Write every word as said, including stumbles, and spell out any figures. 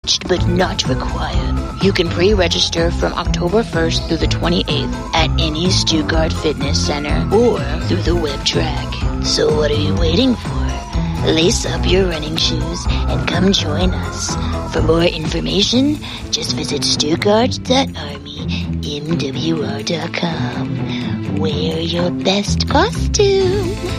encouraged but not required. You can pre-register from October first through the twenty-eighth at any Stuttgart Fitness Center or through the web track. So what are you waiting for? Lace up your running shoes and come join us. For more information, just visit stuttgart dot army m w r dot com. Wear your best costume.